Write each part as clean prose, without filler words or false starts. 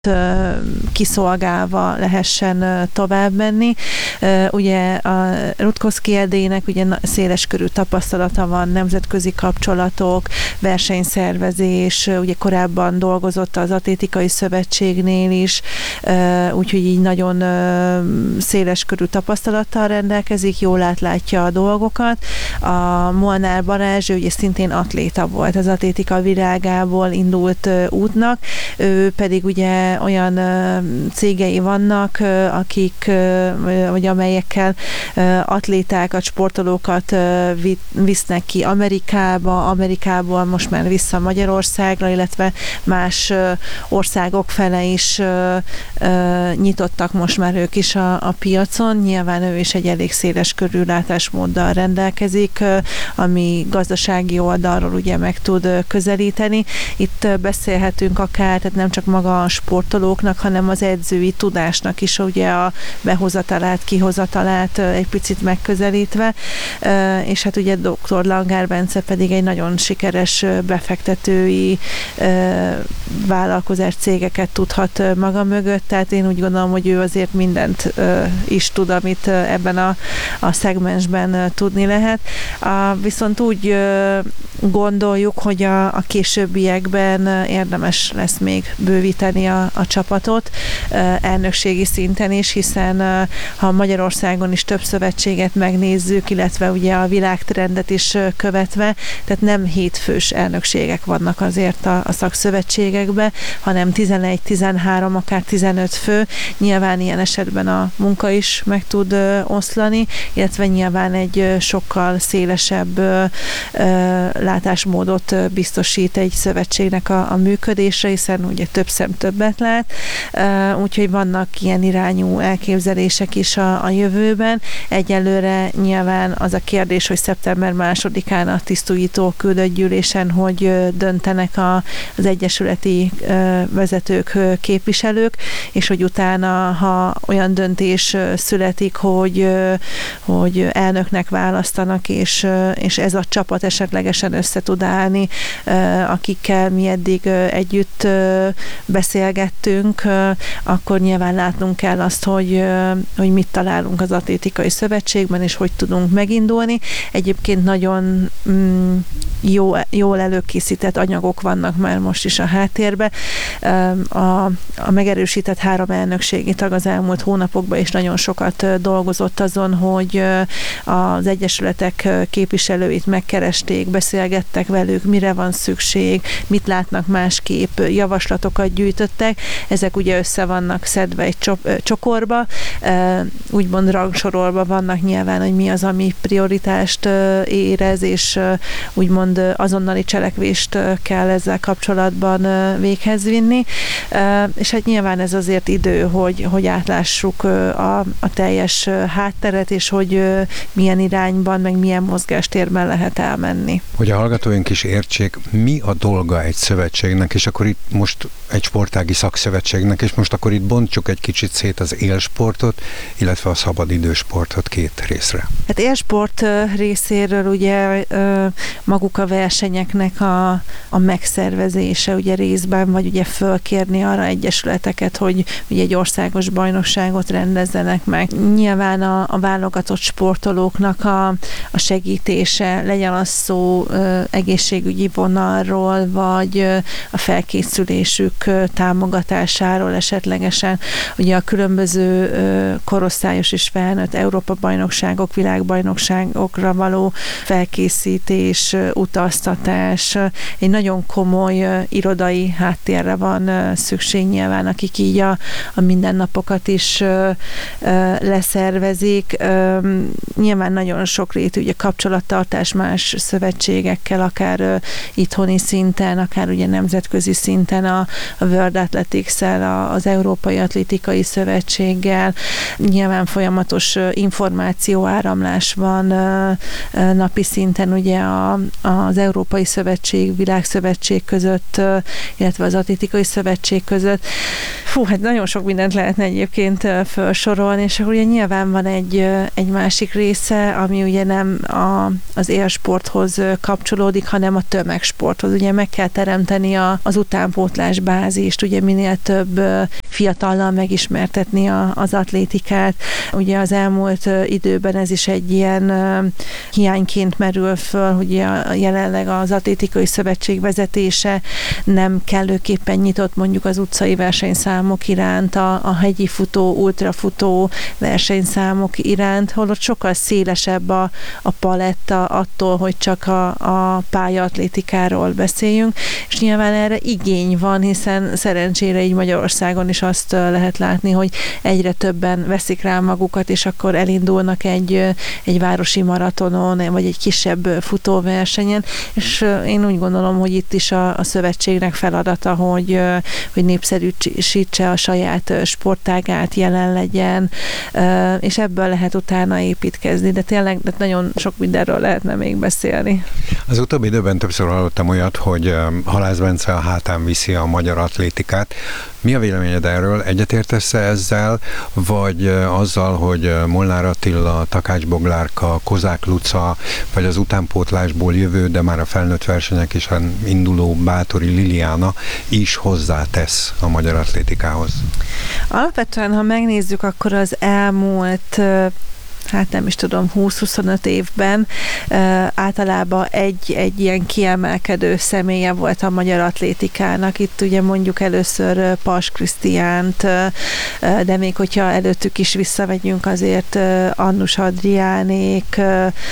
kiszolgálva lehessen tovább menni. Ugye a Rutkowski Edének ugye széleskörű tapasztalata van, nemzetközi kapcsolatok, versenyszervezés, ugye korábban dolgozott az Atlétikai Szövetségnél is, úgyhogy így nagyon széleskörű tapasztalattal rendelkezik, jól átlátja a dolgokat. A Molnár Balázs, ugye szintén atléta volt, az atlétika világából indult útnak, ő pedig ugye olyan cégei vannak, akik, vagy amelyekkel atlétákat, sportolókat visznek ki Amerikából most már vissza Magyarországra, illetve más országok fele is nyitottak most már ők is a piacon. Nyilván ő is egy elég széles körű látásmóddal rendelkezik, ami gazdasági oldalról ugye meg tud közelíteni. Itt beszélhetünk akár, tehát nem csak maga a sportolóknak, hanem az edzői tudásnak is ugye a behozatalát, kihozatalát egy picit megközelítve, és hát ugye dr. Langár Bence pedig egy nagyon sikeres befektetői vállalkozás cégeket tudhat maga mögött, tehát én úgy gondolom, hogy ő azért mindent is tud, amit ebben a szegmensben tudni lehet. Viszont úgy gondoljuk, hogy a későbbiekben érdemes lesz még bővíteni a csapatot elnökségi szinten is, hiszen ha Magyarországon is több szövetséget megnézzük, illetve ugye a világtrendet is követve, tehát nem 7 fős elnökségek vannak azért a szakszövetségekben, hanem 11, 13, akár 15 fő. Nyilván ilyen esetben a munka is meg tud oszlani, illetve nyilván egy sokkal szélesebb látásmódot biztosít egy szövetségnek a működésre, hiszen ugye több szem többet lát, úgyhogy vannak ilyen irányú elképzelések is a jövőben. Egyelőre nyilván az a kérdés, hogy szeptember 2-án a tisztújító küldött gyűlésen, hogy döntenek az egyesületi vezetők, képviselők, és hogy utána, ha olyan döntés születik, hogy elnöknek választanak, és ez a csapat esetlegesen össze tud állni, akikkel mi eddig együtt beszélgettünk, akkor nyilván látnunk kell azt, hogy mit találunk az Atlétikai Szövetségben, és hogy tudunk megindulni. Egyébként nagyon jól előkészített anyagok vannak már most is a háttérben. A megerősített 3 elnökségi tag az elmúlt hónapokban is nagyon sokat dolgozott azon, hogy az egyesületek képviselőit megkeresték, beszélgettek velük, mire van szükség, mit látnak másképp, javaslatokat gyűjtöttek. Ezek ugye össze vannak szedve egy csokorba, úgymond rangsorolva vannak nyilván, hogy mi az, ami prioritást érez, és úgymond azonnali cselekvést kell ezzel kapcsolatban véghez vinni. És hát nyilván ez azért idő, hogy átlássuk a teljes hátteret, és hogy milyen irányban, meg milyen mozgástérben lehet elmenni. Hogy a hallgatóink is értsék, mi a dolga egy szövetségnek, és akkor itt most egy sportági szakszövetségnek, és most akkor itt bontsuk egy kicsit szét az élsportot, illetve a szabadidősportot 2 részre. Hát élsport részéről ugye maguk a versenyeknek a megszervezése ugye részben, vagy ugye fölkérni arra egyesületeket, hogy ugye egy országos bajnokságot rendezzenek meg. Nyilván a válogatott sportolóknak a segítése, legyen az szó egészségügyi vonalról, vagy a felkészülésük támogatásáról esetlegesen. Ugye a különböző korosztályos és felnőtt Európa-bajnokságok, világbajnokságokra való felkészítés, utaztatás, egy nagyon komoly irodai háttérre van szükség nyilván, akik így a mindennapokat is leszervezik. Nyilván nagyon sokrétű ugye kapcsolattartás más szövetségekkel, akár itthoni szinten, akár ugye nemzetközi szinten a World Athletics-el, az Európai Atlétikai Szövetséggel. Nyilván folyamatos információáramlás van napi szinten ugye az Európai Szövetség, Világszövetség között, illetve az Atlétikai Szövetség között. Hát nagyon sok mindent lehetne egyébként felsorolni, és akkor ugye nyilván van egy másik része, ami ugye nem az élsporthoz kapcsolódik, hanem a tömegsporthoz. Ugye meg kell teremteni az utánpótlás bázist, ugye minél több fiatallal megismertetni az atlétikát. Ugye az elmúlt időben ez is egy ilyen hiányként merül föl, hogy jelenleg az Atlétikai Szövetség vezetése nem kellőképpen nyitott mondjuk az utcai versenyszámok iránt, a hegyi futó, ultrafutó versenyszámok iránt, holott sokkal szélesebb a paletta attól, hogy csak a pályaatlétikáról beszéljünk, és nyilván erre igény van, hiszen szerencsére így Magyarországon is azt lehet látni, hogy egyre többen veszik rá magukat, és akkor elindulnak egy városi maratonon, vagy egy kisebb futóversenyen, és én úgy gondolom, hogy itt is a szövetségnek feladata, hogy népszerűsítse a saját sportágát, jelen legyen, és ebből lehet utána építkezni, de tényleg nagyon sok mindenről lehetne még beszélni. Az utóbbi időben többször hallottam olyat, hogy Halász Bence a hátán viszi a magyar atlétikát. Mi a véleményed erről? Egyetértesz ezzel, vagy azzal, hogy Molnár Attila, Takács Boglárka, Kozák Luca, vagy az utánpótlásból jövő, de már a felnőtt versenyek is induló Báthori Liliana is hozzátesz a magyar atlétikához? Alapvetően, ha megnézzük, akkor az elmúlt nem is tudom, 20-25 évben általában egy ilyen kiemelkedő személye volt a magyar atlétikának. Itt ugye mondjuk először Pals Krisztiánt, de még hogyha előttük is visszamegyünk, azért Annus Adriánék,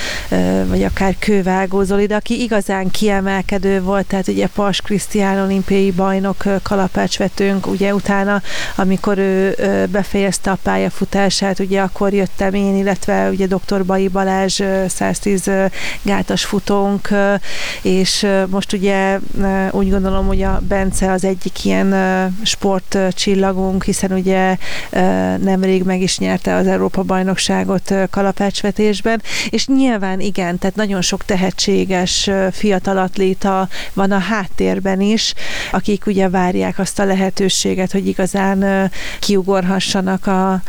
vagy akár Kővágó Zoli, de aki igazán kiemelkedő volt, tehát ugye Pals Krisztián olimpiai bajnok kalapácsvetőnk, ugye utána, amikor ő befejezte a pályafutását, ugye akkor jöttem én, illetve ugye dr. Bai Balázs 110 gátas futónk, és most ugye úgy gondolom, hogy a Bence az egyik ilyen sportcsillagunk, hiszen ugye nemrég meg is nyerte az Európa-bajnokságot kalapácsvetésben, és nyilván igen, tehát nagyon sok tehetséges fiatal atléta van a háttérben is, akik ugye várják azt a lehetőséget, hogy igazán kiugorhassanak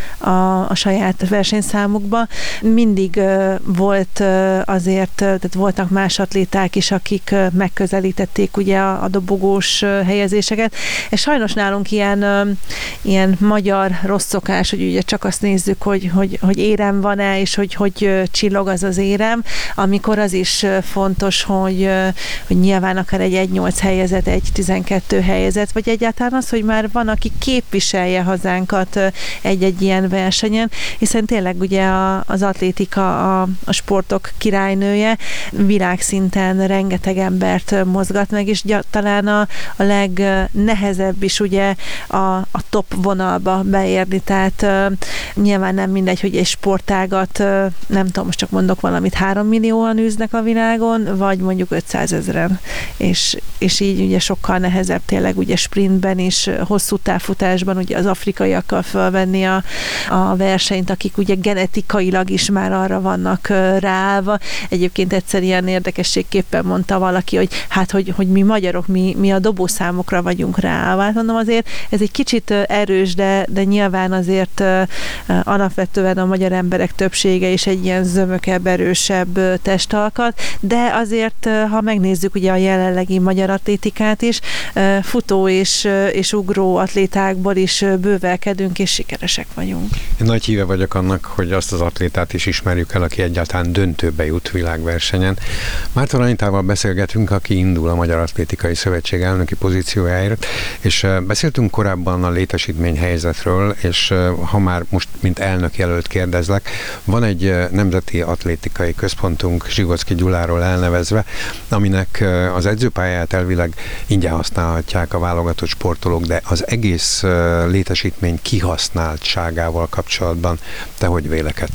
a saját versenyszámukba. Mindig volt azért, tehát voltak más atléták is, akik megközelítették ugye a dobogós helyezéseket, és sajnos nálunk ilyen magyar rossz szokás, hogy ugye csak azt nézzük, hogy érem van-e, és hogy csillog az érem, amikor az is fontos, hogy nyilván akár egy 1-8 helyezett, 1-12 helyezett, vagy egyáltalán az, hogy már van, aki képviselje hazánkat egy ilyen versenyen, hiszen tényleg ugye az atlétika a sportok királynője, világszinten rengeteg embert mozgat meg, és talán a legnehezebb is ugye a top vonalba beérni, tehát nyilván nem mindegy, hogy egy sportágat, nem tudom, most csak mondok valamit, 3 millióan űznek a világon, vagy mondjuk 500 000-en, és így ugye sokkal nehezebb tényleg ugye sprintben is, hosszú távfutásban ugye az afrikaiakkal fölvenni a versenyt, akik ugye genetikailag is már arra vannak ráállva. Egyébként egyszer ilyen érdekességképpen mondta valaki, hogy mi magyarok, mi a dobószámokra vagyunk ráállva. Hát mondom, azért ez egy kicsit erős, de nyilván azért alapvetően a magyar emberek többsége is egy ilyen zömökebb, erősebb testalkat, de azért, ha megnézzük ugye a jelenlegi magyar atlétikát is, futó és ugró atlétákból is bővelkedünk, és sikeresek vagyunk. Én nagy híve vagyok annak, hogy azt az atlétát is ismerjük el, aki egyáltalán döntőbe jut világversenyen. Márton Anitával beszélgetünk, aki indul a Magyar Atlétikai Szövetség elnöki pozíciójáért, és beszéltünk korábban a létesítmény helyzetről, és ha már most mint elnök jelölt kérdezlek, van egy nemzeti atlétikai központunk Zsigocki Gyuláról elnevezve, aminek az edzőpályáját elvileg ingyen használhatják a válogatott sportolók, de az egész létesítmény kihasználtságával kapcsolatban te hogy vélekedsz?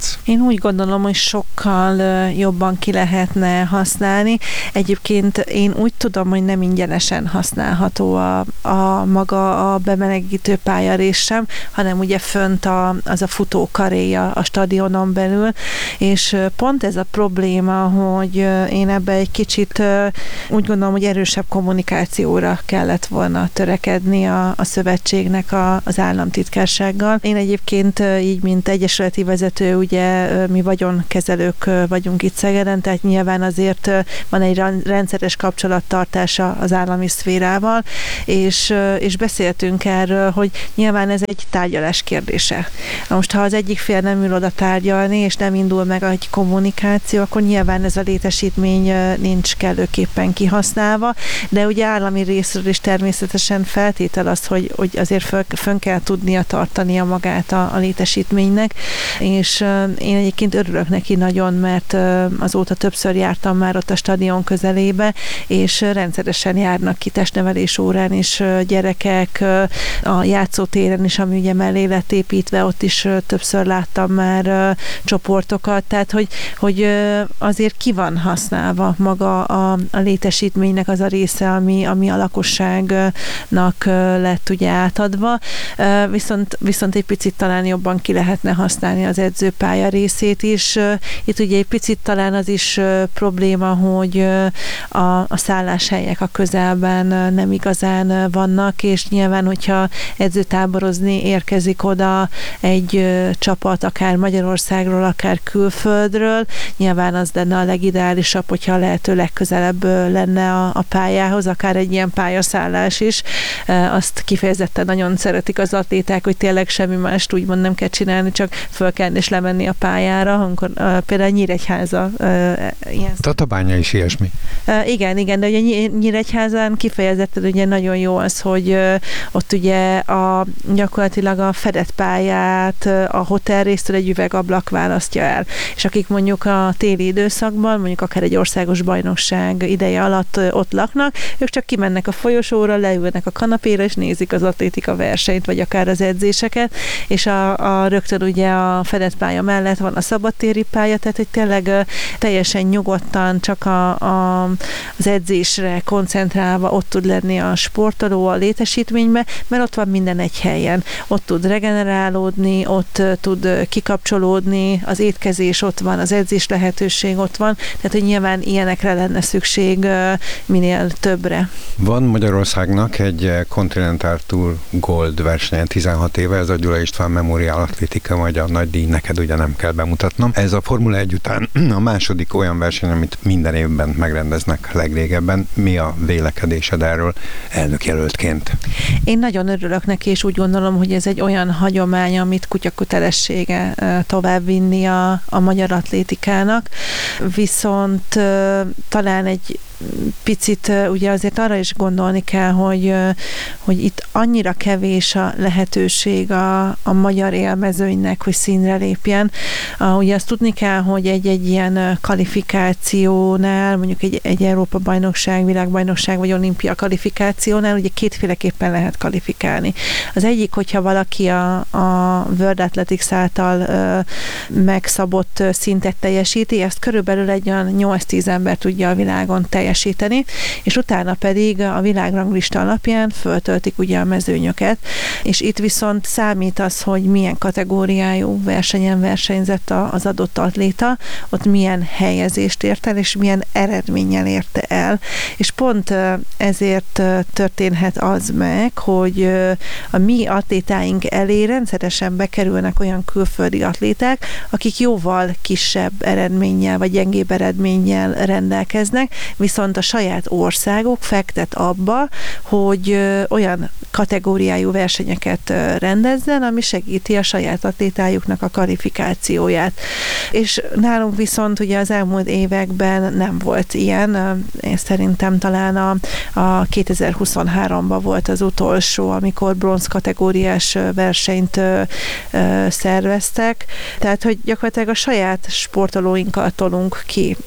látsz? Én úgy gondolom, hogy sokkal jobban ki lehetne használni. Egyébként én úgy tudom, hogy nem ingyenesen használható a maga a bemelegítő pályarész sem, hanem ugye fönt az a futókaréja a stadionon belül, és pont ez a probléma, hogy én ebbe egy kicsit úgy gondolom, hogy erősebb kommunikációra kellett volna törekedni a szövetségnek az államtitkársággal. Én egyébként így, mint egyesületi vezető, ugye mi vagyonkezelők vagyunk itt Szegeden, tehát nyilván azért van egy rendszeres kapcsolattartása az állami szférával, és beszéltünk erről, hogy nyilván ez egy tárgyalás kérdése. Most, ha az egyik fél nem ül oda tárgyalni, és nem indul meg egy kommunikáció, akkor nyilván ez a létesítmény nincs kellőképpen kihasználva, de ugye állami részről is természetesen feltétel az, hogy azért fönn kell tudnia tartania magát a létesítménynek, és én egyébként örülök neki nagyon, mert azóta többször jártam már ott a stadion közelébe, és rendszeresen járnak ki testnevelés órán is gyerekek, a játszótéren is, ami ugye mellé lett építve, ott is többször láttam már csoportokat, tehát hogy azért ki van használva maga a létesítménynek az a része, ami a lakosságnak lett ugye átadva, viszont egy picit talán jobban ki lehetne használni az edzőpálya részét is. Itt ugye egy picit talán az is probléma, hogy a szálláshelyek a közelben nem igazán vannak, és nyilván, hogyha edzőtáborozni érkezik oda egy csapat, akár Magyarországról, akár külföldről, nyilván az lenne a legideálisabb, hogyha lehető legközelebb lenne a pályához, akár egy ilyen pályaszállás is. Azt kifejezetten nagyon szeretik az atléták, hogy tényleg semmi mást úgymond nem kell csinálni, csak fölkelni és lemenni a pályára, amikor például Nyíregyháza ilyen. Tatabánya is ilyesmi. Igen, de ugye Nyíregyházán kifejezetten ugye nagyon jó az, hogy ott ugye gyakorlatilag a fedett pályát a hotelrésztől egy üvegablak választja el. És akik mondjuk a téli időszakban, mondjuk akár egy országos bajnokság ideje alatt ott laknak, ők csak kimennek a folyosóra, leülnek a kanapéra, és nézik az atlétika versenyt, vagy akár az edzéseket, és rögtön ugye a fedett pálya mellett van a szabadtéri pálya, tehát hogy tényleg teljesen nyugodtan, csak az edzésre koncentrálva ott tud lenni a sportoló a létesítménybe, mert ott van minden egy helyen. Ott tud regenerálódni, ott tud kikapcsolódni, az étkezés ott van, az edzés lehetőség ott van, tehát hogy nyilván ilyenekre lenne szükség minél többre. Van Magyarországnak egy Continental Tour Gold versenye 16 éve, ez a Gyula István Memorial Atlétika, vagy a nagy díj, neked ugye nem kell bemutatnom. Ez a Formula 1 után a második olyan verseny, amit minden évben megrendeznek legrégebben. Mi a vélekedésed erről elnökjelöltként? Én nagyon örülök neki, és úgy gondolom, hogy ez egy olyan hagyomány, amit kutya kötelessége továbbvinni a magyar atlétikának. Viszont talán egy picit ugye azért arra is gondolni kell, hogy itt annyira kevés a lehetőség a magyar élmezőnynek, hogy színre lépjen. Ugye azt tudni kell, hogy egy ilyen kvalifikációnál, mondjuk egy Európa-bajnokság, világbajnokság vagy olimpia kvalifikációnál ugye kétféleképpen lehet kvalifikálni. Az egyik, hogyha valaki a World Athletics által megszabott szintet teljesíti, ezt körülbelül egy olyan 8-10 ember tudja a világon teljesíteni, és utána pedig a világranglista alapján föltöltik ugye a mezőnyöket, és itt viszont számít az, hogy milyen kategóriájú versenyen versenyzett az adott atléta, ott milyen helyezést ért el, és milyen eredménnyel érte el. És pont ezért történhet az meg, hogy a mi atlétáink elé rendszeresen bekerülnek olyan külföldi atléták, akik jóval kisebb eredménnyel, vagy gyengébb eredménnyel rendelkeznek, viszont a saját országok fektet abba, hogy olyan kategóriájú versenyeket rendezzen, ami segíti a saját atlétájuknak a kvalifikációját. És nálunk viszont ugye az elmúlt években nem volt ilyen. Én szerintem talán a 2023-ban volt az utolsó, amikor bronz kategóriás versenyt szerveztek. Tehát, hogy gyakorlatilag a saját sportolóinkkal tolunk ki,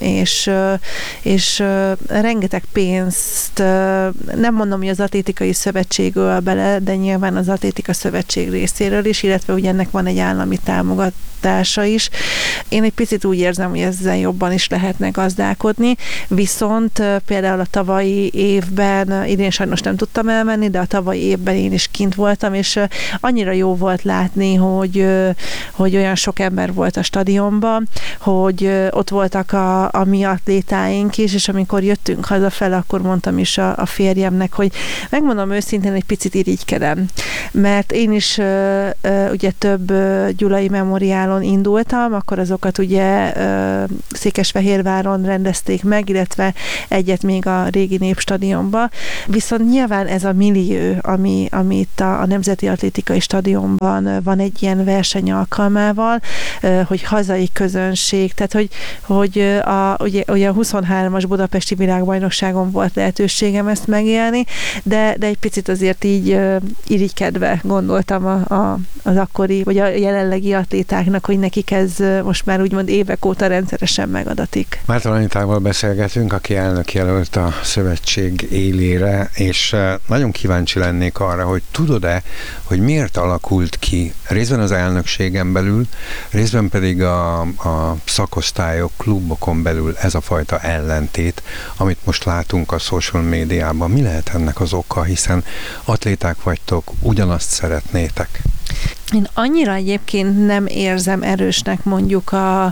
és rengeteg pénzt, nem mondom, hogy az atlétikai szövetség öl bele, de nyilván az atlétika szövetség részéről is, illetve ugye ennek van egy állami támogatása támogatása is. Én egy picit úgy érzem, hogy ezzel jobban is lehetne gazdálkodni, viszont például a tavalyi évben, idén sajnos nem tudtam elmenni, de a tavalyi évben én is kint voltam, és annyira jó volt látni, hogy olyan sok ember volt a stadionban, hogy ott voltak a mi atlétáink is, és amikor jöttünk hazafele, akkor mondtam is a férjemnek, hogy megmondom őszintén, egy picit irigykedem, mert én is ugye több gyulai memoriálon indultam, akkor azokat ugye Székesfehérváron rendezték meg, illetve egyet még a régi Népstadionba. Viszont nyilván ez a millió, ami itt a Nemzeti Atlétikai Stadionban van egy ilyen verseny alkalmával, hogy hazai közönség, tehát hogy ugye a 23-as budapesti világbajnokságon volt lehetőségem ezt megélni, de egy picit azért így irigykedve gondoltam az akkori, vagy a jelenlegi atlétáknak, hogy nekik ez most már úgymond évek óta rendszeresen megadatik. Márton Anitával beszélgetünk, aki elnök jelölt a szövetség élére, és nagyon kíváncsi lennék arra, hogy tudod-e, hogy miért alakult ki részben az elnökségen belül, részben pedig a szakosztályok, klubokon belül ez a fajta ellentét, amit most látunk a social médiában. Mi lehet ennek az oka, hiszen atléták vagytok, ugyanazt szeretnétek? Én annyira egyébként nem érzem erősnek mondjuk a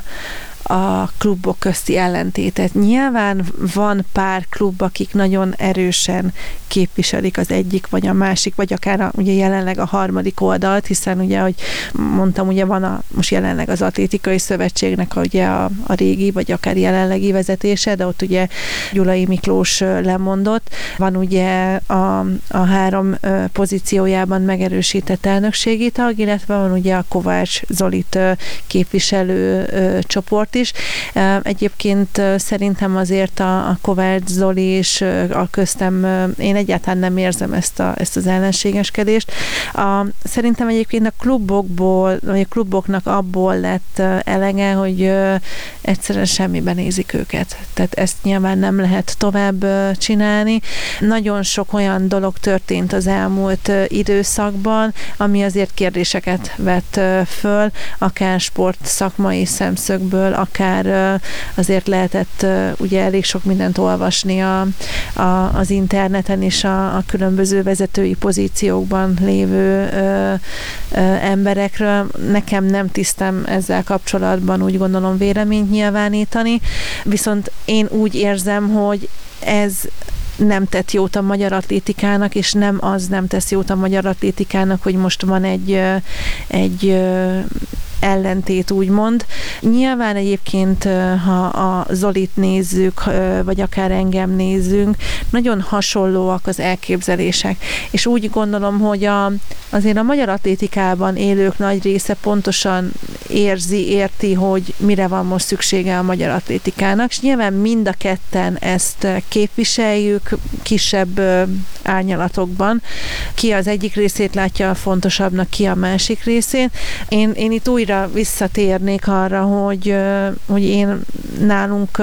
klubok közti ellentétet. Nyilván van pár klub, akik nagyon erősen képviselik az egyik vagy a másik, vagy akár ugye jelenleg a harmadik oldalt, hiszen ugye, ahogy mondtam, ugye van most jelenleg az Atlétikai Szövetségnek ugye a régi, vagy akár jelenlegi vezetése, de ott ugye Gyulai Miklós lemondott. Van ugye a 3 pozíciójában megerősített elnökségi tag, illetve van ugye a Kovács Zolit képviselő csoport is. Egyébként szerintem azért a Kovács Zoli és a köztem, én egyáltalán nem érzem ezt az ellenségeskedést. Szerintem egyébként a klubokból, vagy a kluboknak abból lett elege, hogy egyszerűen semmiben nézik őket. Tehát ezt nyilván nem lehet tovább csinálni. Nagyon sok olyan dolog történt az elmúlt időszakban, ami azért kérdéseket vett föl, akár sportszakmai szemszögből, akár azért lehetett ugye elég sok mindent olvasni az interneten és a különböző vezetői pozíciókban lévő emberekről. Nekem nem tisztem ezzel kapcsolatban úgy gondolom véleményt nyilvánítani, viszont én úgy érzem, hogy ez nem tett jót a magyar atlétikának, és nem tesz jót a magyar atlétikának, hogy most van egy ellentét, úgymond. Nyilván egyébként, ha a Zolit nézzük, vagy akár engem nézzünk, nagyon hasonlóak az elképzelések. És úgy gondolom, hogy azért a magyar atlétikában élők nagy része pontosan érti, hogy mire van most szüksége a magyar atlétikának, és nyilván mind a ketten ezt képviseljük kisebb árnyalatokban. Ki az egyik részét látja fontosabbnak, ki a másik részén. Én itt újra visszatérnék arra, hogy én nálunk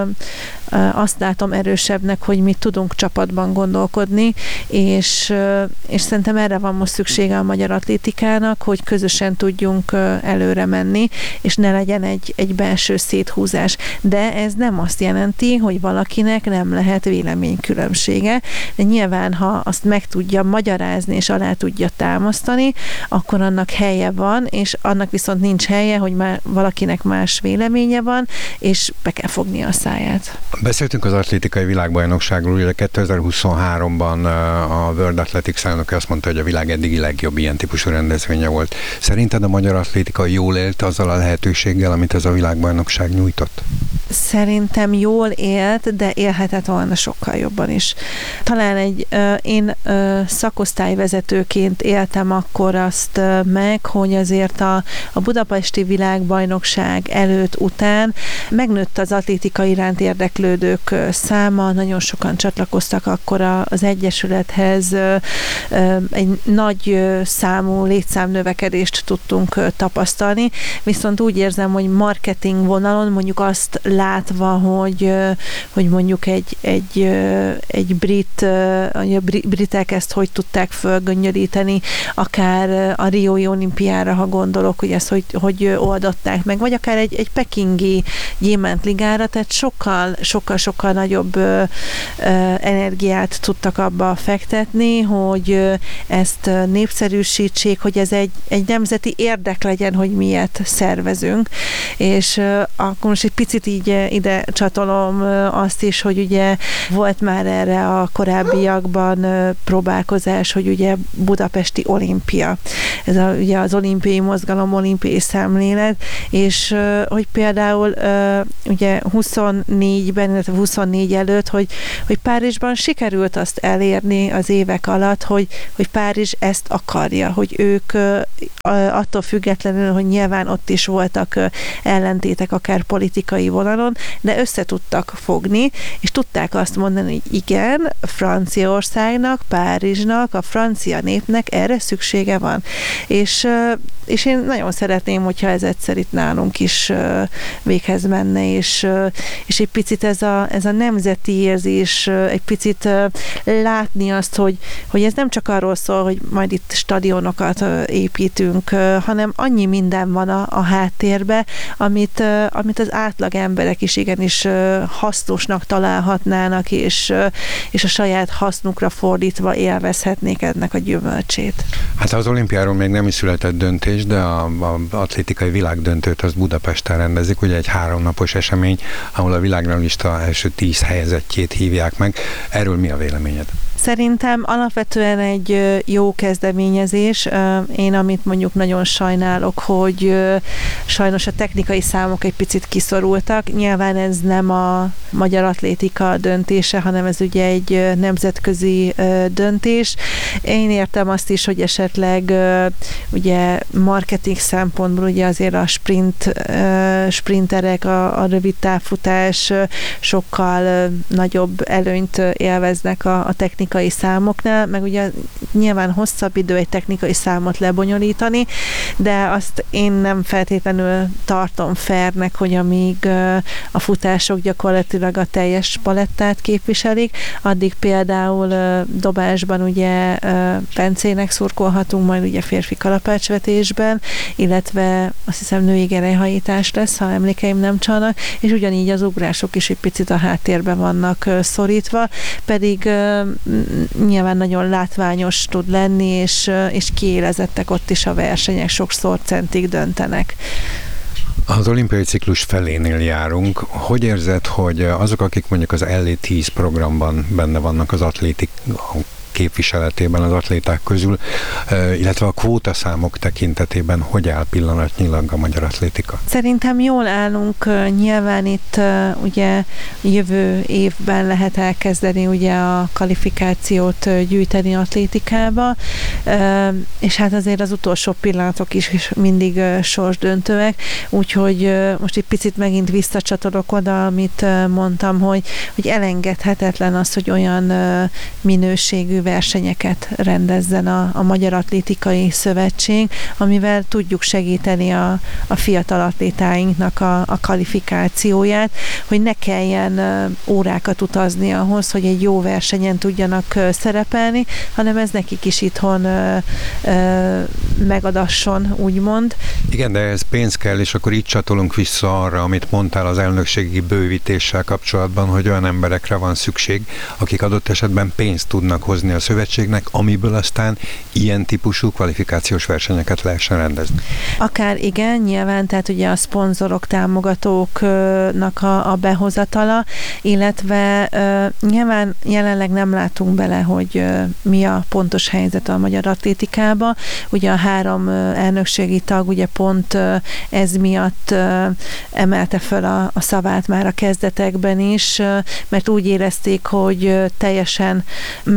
azt látom erősebbnek, hogy mi tudunk csapatban gondolkodni, és szerintem erre van most szüksége a magyar atlétikának, hogy közösen tudjunk előre menni, és ne legyen egy belső széthúzás. De ez nem azt jelenti, hogy valakinek nem lehet véleménykülönbsége, de nyilván, ha azt meg tudja magyarázni, és alá tudja támasztani, akkor annak helye van, és annak viszont nincs helye, hogy már valakinek más véleménye van, és be kell fogni a száját. Beszéltünk az atlétikai világbajnokságról, ugye 2023-ban a World Athletics elnöke azt mondta, hogy a világ eddigi legjobb ilyen típusú rendezvénye volt. Szerinted a magyar atlétika jól élt azzal a lehetőséggel, amit ez a világbajnokság nyújtott? Szerintem jól élt, de élhetett volna sokkal jobban is. Talán én szakosztályvezetőként éltem akkor azt meg, hogy azért a budapesti világbajnokság előtt, után megnőtt az atlétika iránt érdeklődők száma, nagyon sokan csatlakoztak akkor az Egyesülethez, egy nagy számú létszámnövekedést tudtunk tapasztalni, viszont úgy érzem, hogy marketing vonalon mondjuk azt látva, hogy mondjuk egy britek ezt hogy tudták fölgöngyölíteni, akár a Riói olimpiára, ha gondolok, hogy ezt hogy oldották meg, vagy akár egy pekingi gyémántligára, tehát sokkal nagyobb energiát tudtak abba fektetni, hogy ezt népszerűsítsék, hogy ez egy nemzeti érdek legyen, hogy mi ilyet szervezünk, és akkor most egy picit így ide csatolom azt is, hogy ugye volt már erre a korábbiakban próbálkozás, hogy ugye budapesti olimpia. Ez ugye az olimpiai mozgalom, olimpiai szemlélet, és hogy például ugye 24-ben, illetve 24 előtt, hogy Párizsban sikerült azt elérni az évek alatt, hogy Párizs ezt akarja, hogy ők attól függetlenül, hogy nyilván ott is voltak ellentétek akár politikai vonalon, de össze tudtak fogni, és tudták azt mondani, hogy igen, Franciaországnak, Párizsnak, a francia népnek erre szüksége van. És én nagyon szeretném, hogyha ez egyszer itt nálunk is véghez menne, és egy picit ez a nemzeti érzés, egy picit látni azt, hogy ez nem csak arról szól, hogy majd itt stadionokat építünk, hanem annyi minden van a háttérbe, amit az átlag emberek is igenis hasznosnak találhatnának, és a saját hasznukra fordítva élvezhetnék ennek a gyümölcsét. Hát az olimpiáról még nem is született döntés, de az atlétikai világdöntőt azt Budapesten rendezik, ugye egy 3 napos esemény, ahol a világranglista első 10 helyezettjét hívják meg. Erről mi a véleményed? Szerintem alapvetően egy jó kezdeményezés. Én amit mondjuk nagyon sajnálok, hogy sajnos a technikai számok egy picit kiszorultak. Nyilván ez nem a magyar atlétika döntése, hanem ez ugye egy nemzetközi döntés. Én értem azt is, hogy esetleg ugye marketing szempontból ugye azért a sprinterek, a rövid távfutás sokkal nagyobb előnyt élveznek a technikai számoknál, meg ugye nyilván hosszabb idő egy technikai számot lebonyolítani, de azt én nem feltétlenül tartom fairnek, hogy amíg a futások gyakorlatilag a teljes palettát képviselik, addig például dobásban ugye Bencének szurkolhatunk, majd ugye férfi kalapácsvetésben, illetve azt hiszem női gerelyhajítás lesz, ha emlékeim nem csalnak, és ugyanígy az ugrások is egy picit a háttérben vannak szorítva, pedig nyilván nagyon látványos tud lenni, és kiélezettek ott is a versenyek, sokszor centig döntenek. Az olimpiai ciklus felénél járunk. Hogy érzed, hogy azok, akik mondjuk az LA10 programban benne vannak az atlétik képviseletében az atléták közül, illetve a kvótaszámok tekintetében hogy áll pillanatnyilag a magyar atlétika? Szerintem jól állunk, nyilván itt ugye jövő évben lehet elkezdeni ugye a kvalifikációt gyűjteni atlétikába, és hát azért az utolsó pillanatok is mindig sorsdöntőek, úgyhogy most egy picit megint visszacsatolok oda, amit mondtam, hogy elengedhetetlen az, hogy olyan minőségű versenyeket rendezzen a Magyar Atlétikai Szövetség, amivel tudjuk segíteni a fiatal atlétáinknak a kvalifikációját, hogy ne kelljen órákat utazni ahhoz, hogy egy jó versenyen tudjanak szerepelni, hanem ez nekik is itthon megadasson, úgymond. Igen, de ez pénz kell, és akkor így csatolunk vissza arra, amit mondtál az elnökségi bővítéssel kapcsolatban, hogy olyan emberekre van szükség, akik adott esetben pénzt tudnak hozni a szövetségnek, amiből aztán ilyen típusú kvalifikációs versenyeket lehessen rendezni. Akár igen, nyilván, tehát ugye a szponzorok, támogatóknak a behozatala, illetve nyilván jelenleg nem látunk bele, hogy mi a pontos helyzet a magyar atlétikába. Ugye a 3 elnökségi tag ugye pont ez miatt emelte föl a szavát már a kezdetekben is, mert úgy érezték, hogy teljesen más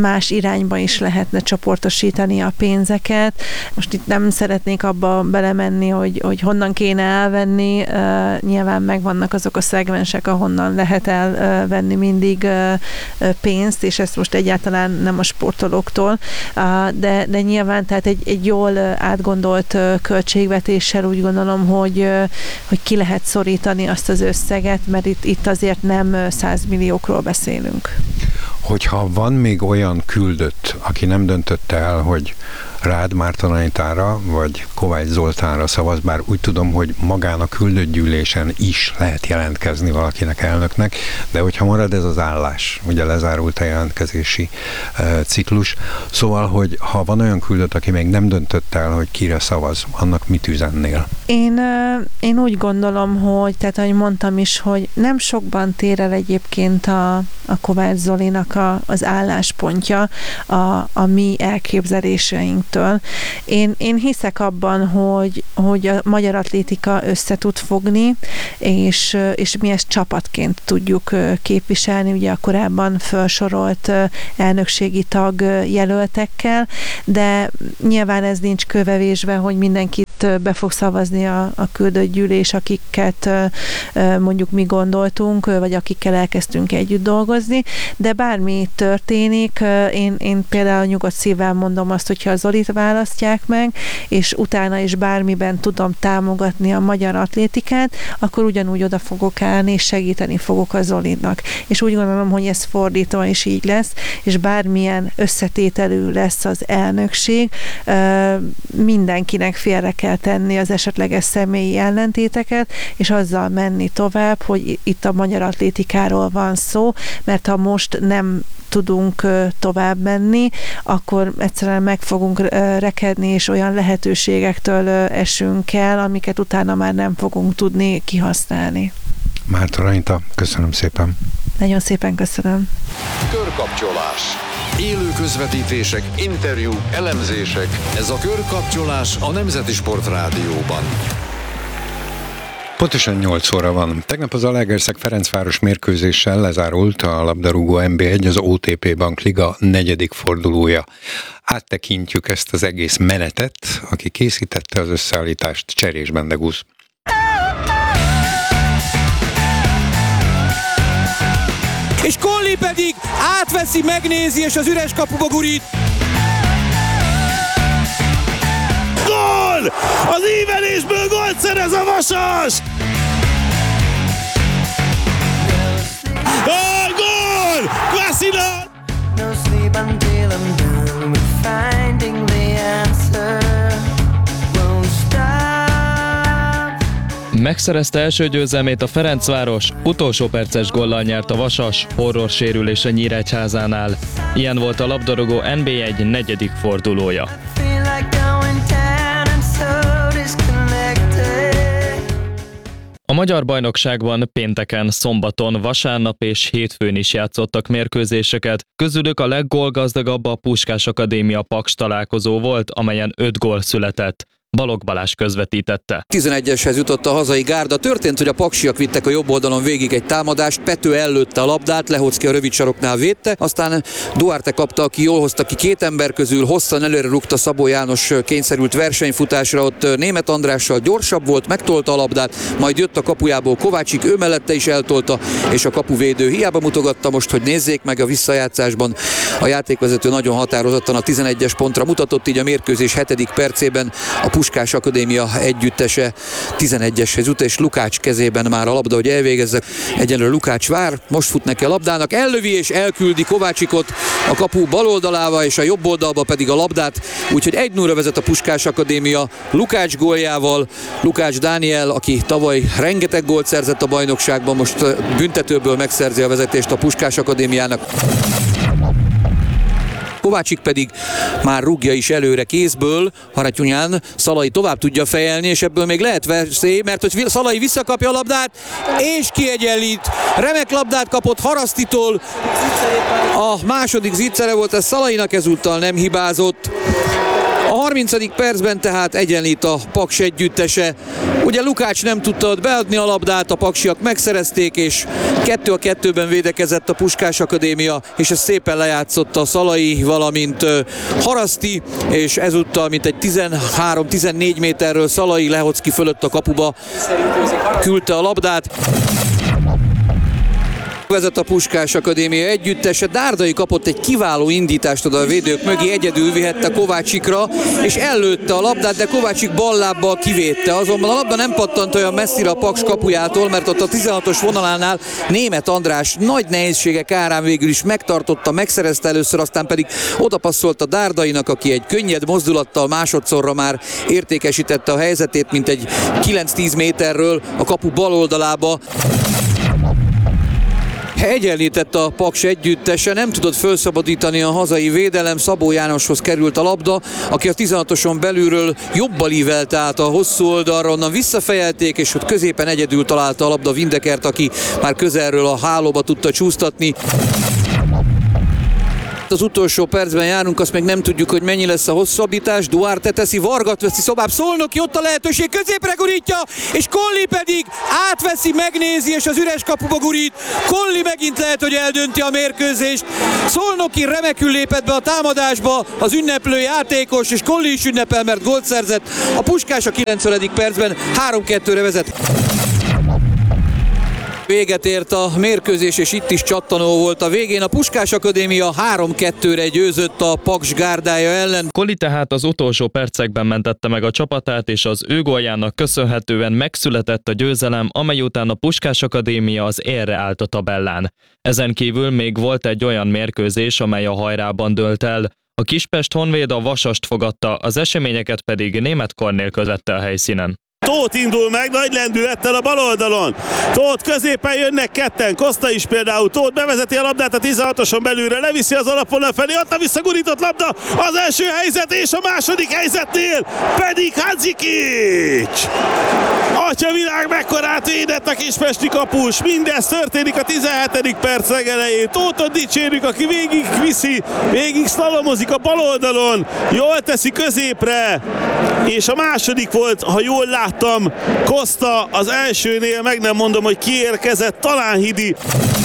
irányba is lehetne csoportosítani a pénzeket. Most itt nem szeretnék abba belemenni, hogy honnan kéne elvenni. Nyilván megvannak azok a szegmensek, ahonnan lehet elvenni mindig pénzt, és ezt most egyáltalán nem a sportolóktól, de nyilván tehát egy jól átgondolt költségvetéssel úgy gondolom, hogy ki lehet szorítani azt az összeget, mert itt azért nem 100 milliókról beszélünk. Hogyha van még olyan küldött, aki nem döntötte el, hogy rád Márton Anitára, vagy Kovács Zoltánra szavaz, bár úgy tudom, hogy magán a küldött gyűlésen is lehet jelentkezni valakinek, elnöknek, de hogyha marad ez az állás, ugye lezárult a jelentkezési ciklus, szóval, hogy ha van olyan küldött, aki még nem döntött el, hogy kire szavaz, annak mit üzennél? Én úgy gondolom, hogy, tehát ahogy mondtam is, hogy nem sokban tér el egyébként a Kovács Zolinak az álláspontja a mi elképzeléseinktől. Én hiszek abban, hogy a magyar atlétika össze tud fogni, és mi ezt csapatként tudjuk képviselni, ugye a korábban felsorolt elnökségi tag jelöltekkel, de nyilván ez nincs kövevésbe, hogy mindenkit be fog szavazni a küldött gyűlés, akiket mondjuk mi gondoltunk, vagy akikkel elkezdtünk együtt dolgozni, de bármi történik, én például nyugodt szívvel mondom azt, hogyha a Zolit választják meg, és utána is bármiben tudom támogatni a magyar atlétikát, akkor ugyanúgy oda fogok állni, és segíteni fogok a Zolinak. És úgy gondolom, hogy ez fordítva is így lesz, és bármilyen összetételű lesz az elnökség, mindenkinek félre kell tenni az esetleges személyi ellentéteket, és azzal menni tovább, hogy itt a magyar atlétikáról van szó, mert ha most nem tudunk tovább menni, akkor egyszerűen meg fogunk rekedni, és olyan lehetőségektől esünk el, amiket utána már nem fogunk tudni kihasználni. Márton Anita, köszönöm szépen. Nagyon szépen köszönöm. Körkapcsolás. Élő közvetítések, interjúk, elemzések. Ez a Körkapcsolás a Nemzeti Sport Rádióban. Pontosan 8 óra van. Tegnap az Zalaegerszeg-Ferencváros mérkőzéssel lezárult a labdarúgó NB1, az OTP Bank Liga 4. fordulója. Áttekintjük ezt az egész menetet, aki készítette az összeállítást, Cserés Bendegusz. És Colli pedig átveszi, megnézi, és az üres kapuba gurít. Gól! Az ívelésből gólt szerez a Vasas! Gól! Kvasina! Megszerezte első győzelmét a Ferencváros, utolsó perces góllal nyert a Vasas, horror sérülés a Nyíregyházánál. Ilyen volt a labdarúgó NB1 4. fordulója. A magyar bajnokságban pénteken, szombaton, vasárnap és hétfőn is játszottak mérkőzéseket, közülük a leggólgazdagabb a Puskás Akadémia Paks találkozó volt, amelyen 5 gól született. Balogh Balázs közvetítette. 11-eshez jutott a hazai gárda. Történt, hogy a paksiak vittek a jobb oldalon végig egy támadást, Pető ellőtte a labdát, Lehocki a rövid saroknál védte, aztán Duarte kapta, aki jól hozta ki 2 ember közül, hosszan előre rúgta Szabó János, kényszerült versenyfutásra, ott Németh Andrással gyorsabb volt, megtolta a labdát, majd jött a kapujából Kovácsik, ő mellette is eltolta, és a kapuvédő hiába mutogatta most, hogy nézzék meg a visszajátszásban. A játékvezető nagyon határozottan a 11-es pontra mutatott, így a mérkőzés 7. percében a Puskás Akadémia együttese 11-eshez jut, és Lukács kezében már a labda, hogy elvégezze. Egyenlőre Lukács vár, most fut neki a labdának, ellövi és elküldi Kovácsikot a kapu bal oldalába, és a jobb oldalba pedig a labdát, úgyhogy 1-0-ra vezet a Puskás Akadémia Lukács góljával. Lukács Dániel, aki tavaly rengeteg gólt szerzett a bajnokságban, most büntetőből megszerzi a vezetést a Puskás Akadémiának. Kovácsik pedig már rúgja is előre kézből, Haratyunyán Szalai tovább tudja fejelni, és ebből még lehet veszély, mert hogy Szalai visszakapja a labdát, és kiegyenlít. Remek labdát kapott Harasztitól, a második zicsere volt, ez Szalainak ezúttal nem hibázott. A 30. percben tehát egyenlít a Paks együttese. Ugye Lukács nem tudta ott beadni a labdát, a paksiak megszerezték, és 2-2-ben védekezett a Puskás Akadémia, és ezt szépen lejátszotta a Szalai, valamint Haraszti, és ezúttal mintegy 13-14 méterről Szalai Lehocki fölött a kapuba küldte a labdát. Vezet a Puskás Akadémia együttese. Dárdai kapott egy kiváló indítást oda a védők mögé, egyedül vihette Kovácsikra, és ellőtte a labdát, de Kovácsik ballábbal kivédte. Azonban a labda nem pattant olyan messzire a Paks kapujától, mert ott a 16-os vonalánál Németh András nagy nehézségek árán végül is megtartotta, megszerezte először, aztán pedig odapasszolt Dárdainak, aki egy könnyed mozdulattal másodszorra már értékesítette a helyzetét, mint egy 9-10 méterről a kapu bal oldalába. Egyenlített a Paks együttese, nem tudott felszabadítani a hazai védelem, Szabó Jánoshoz került a labda, aki a 16-oson belülről jobbal ívelte át a hosszú oldalra, onnan visszafejelték, és ott középen egyedül találta a labda Vindekert, aki már közelről a hálóba tudta csúsztatni. Az utolsó percben járunk, azt még nem tudjuk, hogy mennyi lesz a hosszabbítás. Duarte teszi, Vargat veszi szobább, Szolnoki, ott a lehetőség, középre gurítja, és Colli pedig átveszi, megnézi, és az üres kapuba gurít. Colli megint lehet, hogy eldönti a mérkőzést. Szolnoki remekül lépett be a támadásba, az ünneplő játékos, és Colli is ünnepel, mert gólt szerzett. A Puskás a 90. percben 3-2-re vezet. Véget ért a mérkőzés, és itt is csattanó volt a végén. A Puskás Akadémia 3-2-re győzött a Paks gárdája ellen. Colli tehát az utolsó percekben mentette meg a csapatát, és az ő góljának köszönhetően megszületett a győzelem, amely után a Puskás Akadémia az élre állt a tabellán. Ezen kívül még volt egy olyan mérkőzés, amely a hajrában dőlt el. A Kispest Honvéd a Vasast fogadta, az eseményeket pedig Németh Kornél közvette a helyszínen. Tóth indul meg nagy lendülettel a bal oldalon. Tóth középen jönnek ketten, Koszta is például. Tóth bevezeti a labdát a 16-oson belülre, leviszi az alapvonal felé, ott a visszagurított labda, az első helyzet és a második helyzetnél pedig Hadzsikics. Atya világ, mekkorát védett a kispesti kapus. Mindez történik a 17. perc legelején. Tóthot dicsérjük, aki végig viszi, végig szlalomozik a bal oldalon. Jól teszi középre. És a második volt, ha jól láttam, Koszta, az elsőnél meg nem mondom, hogy kiérkezett, talán Hidi.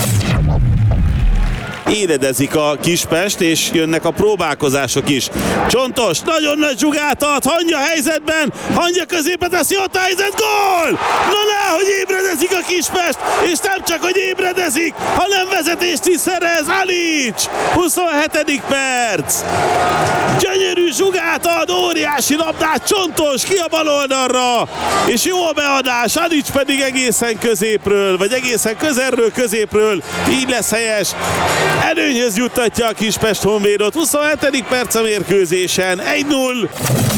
Éredezik a Kispest, és jönnek a próbálkozások is. Csontos, nagyon nagy zsugát ad, Hangya helyzetben, Hangya középe teszi, ott a helyzet, gól! Na nehogy ébredezik a Kispest, és nem csak, hogy ébredezik, hanem vezetést is szerez, Alics! 27. perc! Gyönyörű zsugát ad, óriási labdát, Csontos ki a bal oldalra, és jó a beadás, Alics pedig egészen középről, vagy egészen közelről középről, így lesz helyes. Előnyhöz juttatja a Kispest Honvédot. 27. perc a mérkőzésen, 1-0.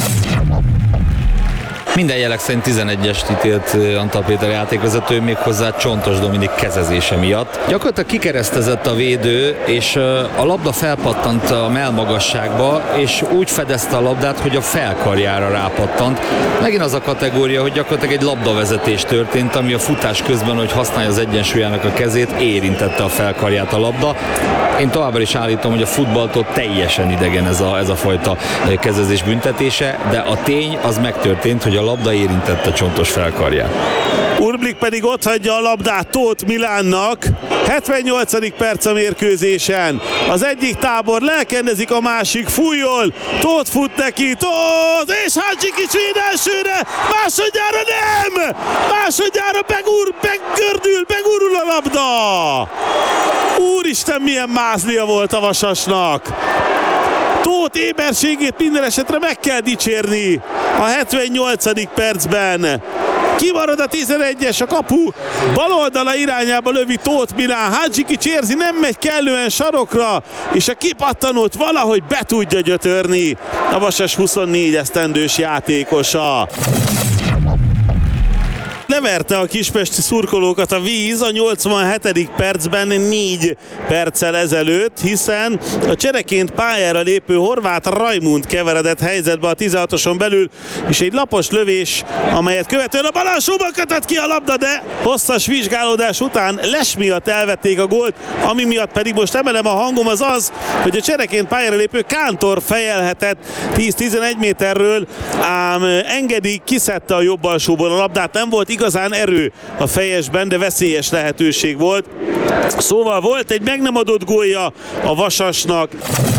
Minden jelek szerint 11-est ítélt Antal Péter játékvezető, méghozzá Csontos Dominik kezezése miatt. Gyakorlatilag kikeresztezett a védő, és a labda felpattant a mellmagasságba, és úgy fedezte a labdát, hogy a felkarjára rápattant. Megint az a kategória, hogy gyakorlatilag egy labdavezetés történt, ami a futás közben, hogy használja az egyensúlyának a kezét, érintette a felkarját a labda. Én továbbra is állítom, hogy a futballtól teljesen idegen ez a fajta kezezés büntetése, de a tény az megtörtént, hogy a labda érintette Csontos felkarját. Urblik pedig ott hagyja a labdát Tóth Milánnak. 78. perc a mérkőzésen. Az egyik tábor lelkendezik, a másik fújjol. Tóth fut neki, Tóth, és Hadzsikics véd elsőre, másodjára nem! Másodjára begurul a labda! Úristen, milyen mázlia volt a Vasasnak! Tóth éberségét minden esetre meg kell dicsérni a 78. percben. Kimarad a 11-es, a kapu bal oldala irányába lövi Tóth Milán. Hadzsikics érzi, nem megy kellően sarokra, és a kipattanót valahogy be tudja gyötörni a Vasas 24 esztendős játékosa. leverte a kispesti szurkolókat a víz a 87. percben 4 perccel ezelőtt, hiszen a csereként pályára lépő horvát Rajmund keveredett helyzetbe a 16-oson belül, és egy lapos lövés, amelyet követően a bal alsóban kötött ki a labda, de hosszas vizsgálódás után les miatt elvették a gólt, ami miatt pedig most emelem a hangom, az, hogy a csereként pályára lépő Kántor fejelhetett 10-11 méterről, ám Engedi kiszedte a jobb alsóból a labdát, nem volt igazán erő a fejesben, de veszélyes lehetőség volt. Szóval volt egy meg nem adott gólja a Vasasnak.